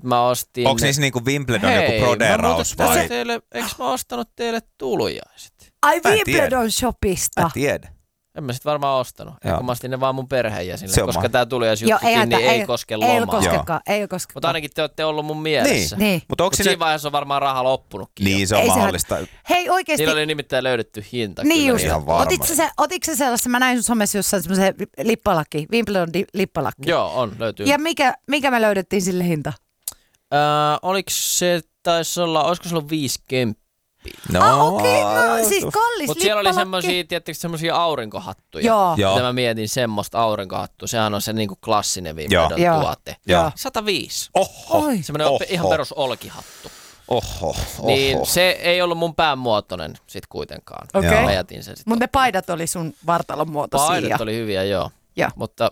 mä ostin... Onko niissä niinku Wimbledon joku proderaus vai? Eikö mä ostanut teille tulujaiset? Ai Wimbledon shopista. Mä tiedän. En mä sit varmaan ostanut. Eikö mä ostin ne vaan mun perheenjäsenille, koska tää niin tulijaisjuttukin ei koske lomaa. Ei koskekaan. Mutta ainakin te olette ollut mun mielessä. Niin. Mutta siinä vaiheessa on varmaan raha loppunutkin. Niin, se on mahdollista. Hei oikeesti. Niillä oli nimittäin löydetty hinta. Niin just. Ihan varmasti. Otitko se sellaista, mä näin sun somessa jossain semmoisen lippalakki, Wimbledon lippalakki. Joo, on, löytyy. Ja mikä me löydettiin sille hinta? Oliko se, taisi olla, olisiko se ollut 50? Okei, siis kallis mutta siellä oli semmosia aurinkohattuja. Joo. Mitä mä mietin semmoista aurinkohattua. Sehän on se niinku klassinen Wimbledon tuote. Joo. 105. Oho. Semmoinen ihan perus olkihattu. Oho. Niin se ei ollut mun pään muotoinen sit kuitenkaan. Okei. Mä jätin sen sit. Mutta ne paidat oli sun vartalon muotoisia. Paidat oli hyviä, joo. Mutta...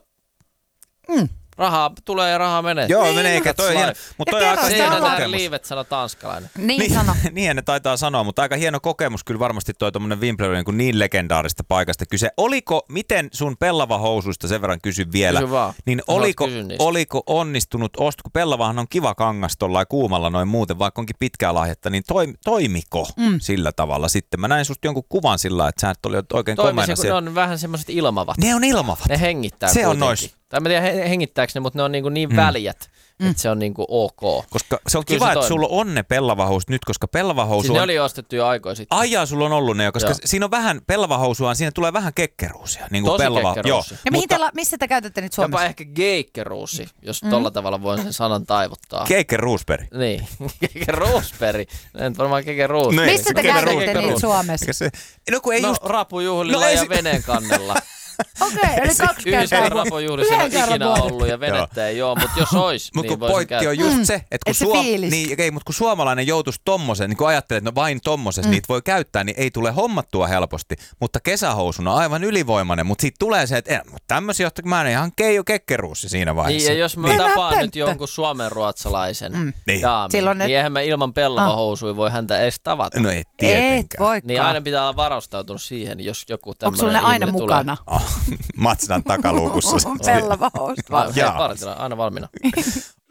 Rahaa tulee ja rahaa menee. Joo, menee eikä toi hieno. Mutta toi on aika hieno kokemus. Liivet sanoo tanskalainen. Niin sano. Niin ne taitaa sanoa, mutta aika hieno kokemus kyllä varmasti toi tommonen Wimbledon niin legendaarista paikasta kyse. Miten sun pellavahousuista sen verran kysyn vielä, niin oliko onnistunut kun pellavahan on kiva kangas tollain kuumalla noin muuten, vaikka onkin pitkää lahjetta, niin toimiko sillä tavalla sitten? Mä näin susta jonkun kuvan sillä, että sä et oli oikein komeena. Ne on vähän semmoiset ilmavat. Ne on ilmavat. Ne hengittää se kuitenkin. on nois. Tai mä tiedän hengittääkö ne, mutta ne on niin väljät, että se on niinku ok. Koska se on kiva, että sulla on ne pellavahousut nyt, koska pellavahousu siis ne oli ostettu jo aikoja sitten. Ai sulla on ollut ne jo, koska siinä on vähän pellavahousuaan, siinä tulee vähän kekkeruusia. Niin tosi kekkeruusi. Ja missä te käytätte nyt Suomessa? Jopa ehkä geikkeruusi, jos tolla tavalla voin sen sanan taivuttaa. Keikkeruusperi. Niin, keikkeruusperi. En varmaan keikkeruus. Missä te käytätte nyt Suomessa? Rapujuhlilla ja veneen kannella. Okei, eli 2 kertaa. Yhdessä rapujuhlissa on ikinä ollut ja venettä ei ole, mutta jos olisi, niin voisin pointti on just se, että kun suomalainen joutuisi tommosen, niin kun ajattelee, että no vain tommosessa niitä voi käyttää, niin ei tule hommattua helposti, mutta kesähousuna on aivan ylivoimainen, mutta siitä tulee se, että tämmöisiä, jotta mä en ihan keijo-kekkeruussi siinä vaiheessa. Niin, ja jos mä tapaan nyt jonkun suomenruotsalaisen daamin, niin eihän mä ilman pellavahousuja voi häntä edes tavata. No ei tietenkään. Niin aina pitää olla varustautunut siihen, jos joku tämmöinen ihminen tulee. Onko sulla ne aina mukana? Matsnan takaluukussa. Pellavahousut. Aina valmiina.